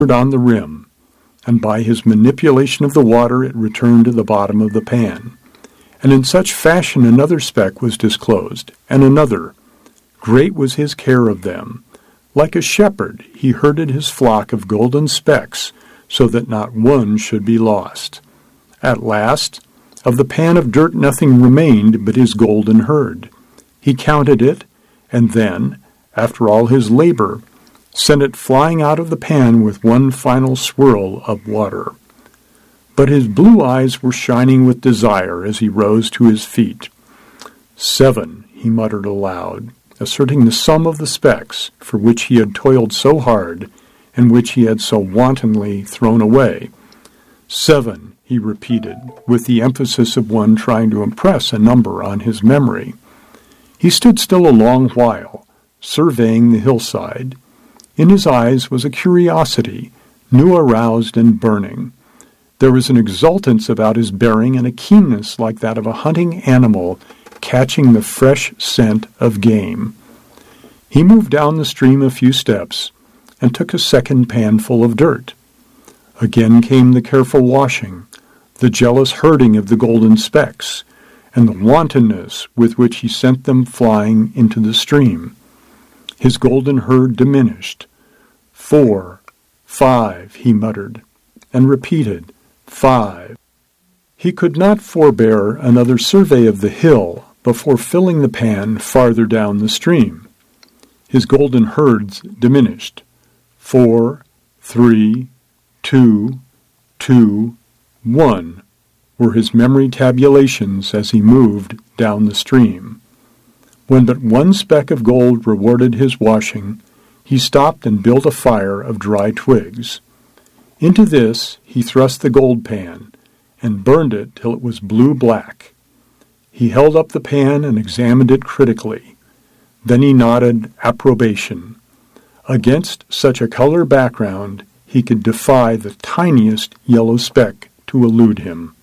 on the rim, and by his manipulation of the water it returned to the bottom of the pan. And in such fashion another speck was disclosed, and another. Great was his care of them. Like a shepherd, he herded his flock of golden specks, so that not one should be lost. At last, of the pan of dirt nothing remained but his golden herd. He counted it, and then, after all his labor, sent it flying out of the pan with one final swirl of water. But his blue eyes were shining with desire as he rose to his feet. 7, he muttered aloud, asserting the sum of the specks for which he had toiled so hard and which he had so wantonly thrown away. 7, he repeated, with the emphasis of one trying to impress a number on his memory. He stood still a long while, surveying the hillside. In his eyes was a curiosity, new aroused and burning. There was an exultance about his bearing and a keenness like that of a hunting animal catching the fresh scent of game. He moved down the stream a few steps and took a second pan full of dirt. Again came the careful washing, the jealous herding of the golden specks, and the wantonness with which he sent them flying into the stream. His golden herd diminished. 4, 5, he muttered, and repeated, 5. He could not forbear another survey of the hill before filling the pan farther down the stream. His golden herds diminished. 4, 3, 2, 2, 1 were his memory tabulations as he moved down the stream. When but one speck of gold rewarded his washing, he stopped and built a fire of dry twigs. Into this he thrust the gold pan, and burned it till it was blue-black. He held up the pan and examined it critically. Then he nodded approbation. Against such a color background, he could defy the tiniest yellow speck to elude him.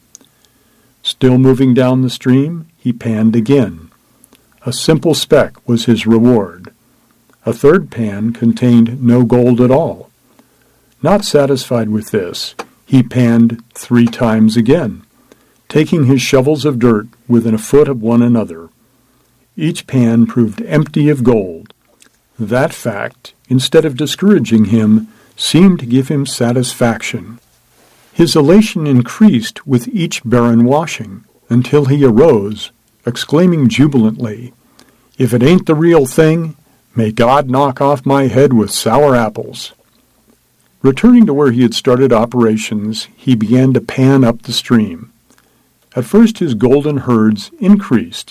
Still moving down the stream, he panned again. A simple speck was his reward. A third pan contained no gold at all. Not satisfied with this, he panned 3 times again, taking his shovels of dirt within a foot of one another. Each pan proved empty of gold. That fact, instead of discouraging him, seemed to give him satisfaction. His elation increased with each barren washing, until he arose, exclaiming jubilantly, "If it ain't the real thing, may God knock off my head with sour apples." Returning to where he had started operations, he began to pan up the stream. At first his golden herds increased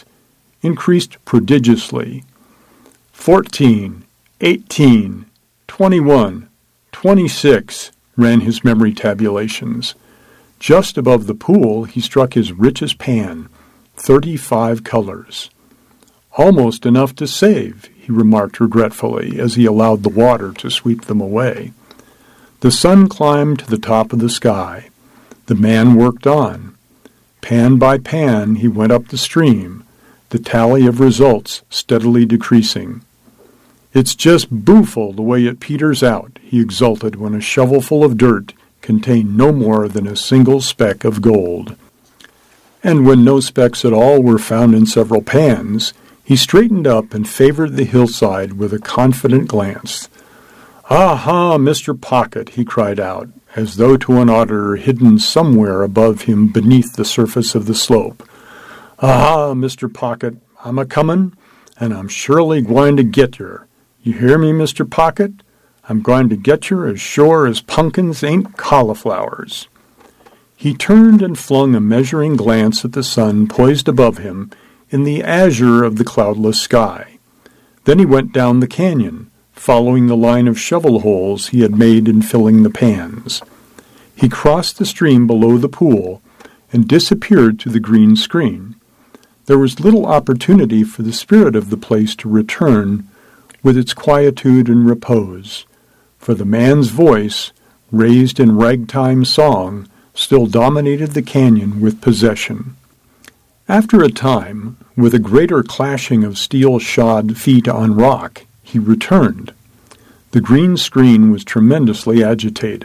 prodigiously. 14, 18, 21, 26 ran his memory tabulations. Just above the pool he struck his richest pan, 35 colors. "Almost enough to save," he remarked regretfully as he allowed the water to sweep them away. The sun climbed to the top of the sky. The man worked on. Pan by pan he went up the stream, the tally of results steadily decreasing. "It's just booful the way it peters out," he exulted when a shovelful of dirt contained no more than a single speck of gold. And when no specks at all were found in several pans, he straightened up and favored the hillside with a confident glance. "Aha, Mr. Pocket," he cried out, as though to an auditor hidden somewhere above him beneath the surface of the slope. "Aha, Mr. Pocket, I'm a-comin', and I'm surely gwine to get yer. You hear me, Mr. Pocket? I'm going to get yer as sure as pumpkins ain't cauliflowers." He turned and flung a measuring glance at the sun poised above him in the azure of the cloudless sky. Then he went down the canyon, following the line of shovel holes he had made in filling the pans. He crossed the stream below the pool and disappeared through the green screen. There was little opportunity for the spirit of the place to return with its quietude and repose, for the man's voice, raised in ragtime song, still dominated the canyon with possession. After a time, with a greater clashing of steel-shod feet on rock, he returned. The green screen was tremendously agitated.